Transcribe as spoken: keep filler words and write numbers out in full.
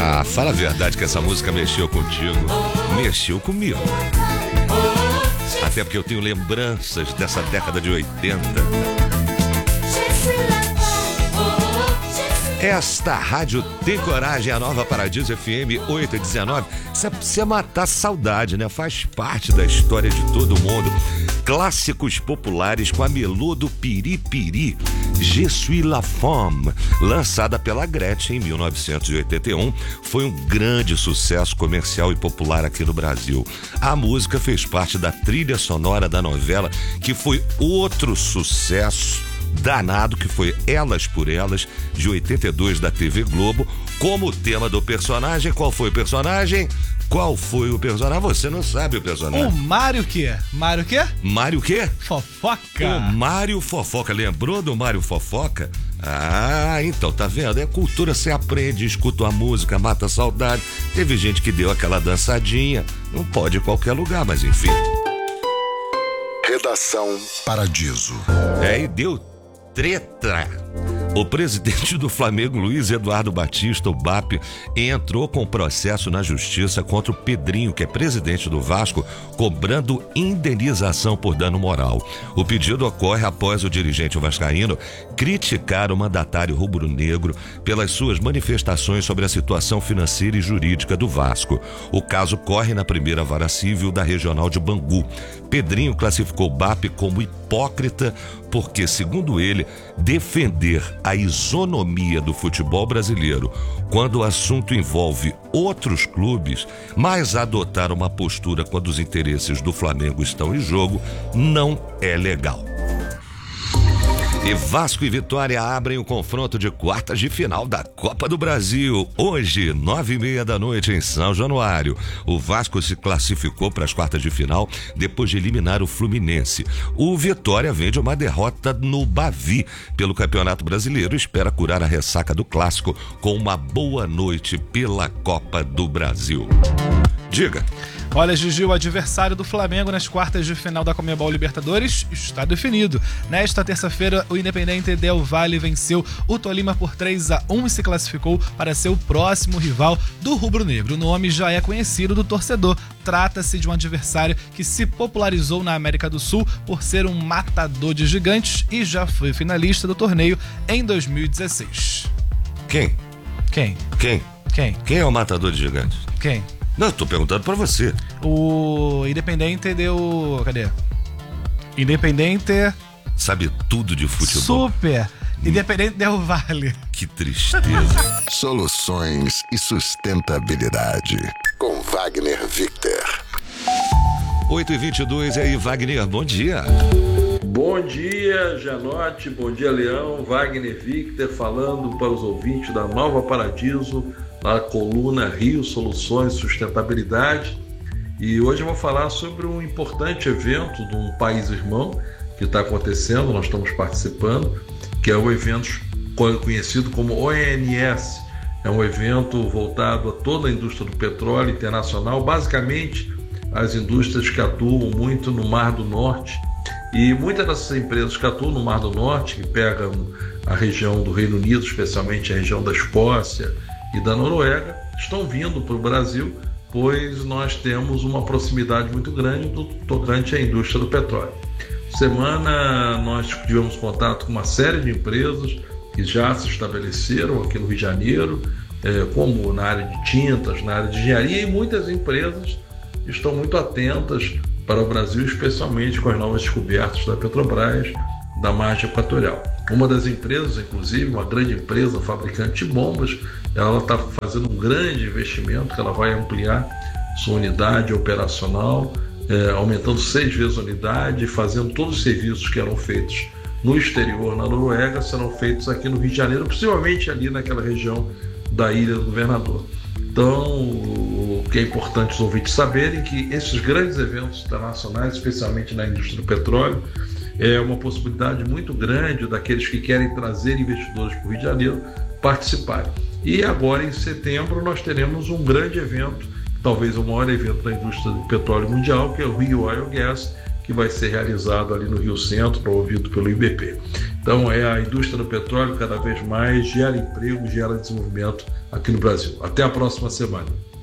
Ah, fala a verdade que essa música mexeu contigo. Mexeu comigo. Até porque eu tenho lembranças dessa década de oitenta. Esta rádio tem coragem, a Nova Paradiso F M oito e dezenove. Isso é pra você matar a saudade, né? Faz parte da história de todo mundo. Clássicos populares com a melô do Piripiri, Je suis la femme, lançada pela Gretchen em mil novecentos e oitenta e um, foi um grande sucesso comercial e popular aqui no Brasil. A música fez parte da trilha sonora da novela, que foi outro sucesso danado, que foi Elas por Elas, de oitenta e dois, da T V Globo, como tema do personagem. Qual foi o personagem? Qual foi o personagem? Você não sabe o personagem. O Mário quê? Mário quê? Mário quê? Fofoca. O Mário Fofoca. Lembrou do Mário Fofoca? Ah, então, tá vendo? É cultura, você aprende, escuta a música, mata a saudade. Teve gente que deu aquela dançadinha. Não pode em qualquer lugar, mas enfim. Redação Paradiso. É, e deu treta. O presidente do Flamengo, Luiz Eduardo Batista, o B A P, entrou com processo na justiça contra o Pedrinho, que é presidente do Vasco, cobrando indenização por dano moral. O pedido ocorre após o dirigente vascaíno criticar o mandatário rubro-negro pelas suas manifestações sobre a situação financeira e jurídica do Vasco. O caso corre na primeira vara civil da Regional de Bangu. Pedrinho classificou o B A P como hipócrita porque, segundo ele, defender a isonomia do futebol brasileiro quando o assunto envolve outros clubes, mas adotar uma postura quando os interesses do Flamengo estão em jogo, não é legal. E Vasco e Vitória abrem o confronto de quartas de final da Copa do Brasil. Hoje, nove e meia da noite, em São Januário. O Vasco se classificou para as quartas de final depois de eliminar o Fluminense. O Vitória vem de uma derrota no Bavi pelo Campeonato Brasileiro e espera curar a ressaca do clássico com uma boa noite pela Copa do Brasil. Diga. Olha, Gigi, o adversário do Flamengo nas quartas de final da Conmebol Libertadores está definido. Nesta terça-feira, o Independente Del Valle venceu o Tolima por três a um e se classificou para ser o próximo rival do rubro-negro. O nome já é conhecido do torcedor. Trata-se de um adversário que se popularizou na América do Sul por ser um matador de gigantes e já foi finalista do torneio em dois mil e dezesseis. Quem? Quem? Quem? Quem? Quem é o matador de gigantes? Quem? Não, eu tô perguntando pra você. O Independente deu... Cadê? Independente... Sabe tudo de futebol. Super! Independente Del Valle. Que tristeza. Soluções e sustentabilidade. Com Wagner Victor. oito e vinte e dois, e aí, Wagner, bom dia. Bom dia, Janote, bom dia, Leão. Wagner Victor falando para os ouvintes da Nova Paradiso, na coluna Rio Soluções e Sustentabilidade. E hoje eu vou falar sobre um importante evento de um país irmão que está acontecendo, nós estamos participando, que é o evento conhecido como O N S. É um evento voltado a toda a indústria do petróleo internacional, basicamente as indústrias que atuam muito no Mar do Norte. E muitas dessas empresas que atuam no Mar do Norte, que pegam a região do Reino Unido, especialmente a região da Escócia e da Noruega, estão vindo para o Brasil, pois nós temos uma proximidade muito grande do tocante à indústria do petróleo. Semana nós tivemos contato com uma série de empresas que já se estabeleceram aqui no Rio de Janeiro, eh, como na área de tintas, na área de engenharia, e muitas empresas estão muito atentas para o Brasil, especialmente com as novas descobertas da Petrobras, da margem equatorial. Uma das empresas, inclusive, uma grande empresa fabricante de bombas, ela está fazendo um grande investimento, que ela vai ampliar sua unidade operacional, é, aumentando seis vezes a unidade, fazendo todos os serviços que eram feitos no exterior, na Noruega, serão feitos aqui no Rio de Janeiro, possivelmente ali naquela região da Ilha do Governador. Então, o que é importante os ouvintes saberem que esses grandes eventos internacionais, especialmente na indústria do petróleo, é uma possibilidade muito grande daqueles que querem trazer investidores para o Rio de Janeiro participarem. E agora, em setembro, nós teremos um grande evento, talvez o maior evento da indústria do petróleo mundial, que é o Rio Oil Gas, que vai ser realizado ali no Rio Centro, promovido pelo I B P. Então, é a indústria do petróleo cada vez mais gera emprego, gera desenvolvimento aqui no Brasil. Até a próxima semana.